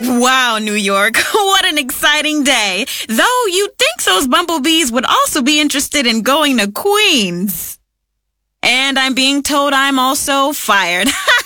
Wow, New York, what an exciting day. Though you'd think those bumblebees would also be interested in going to Queens. And I'm being told I'm also fired.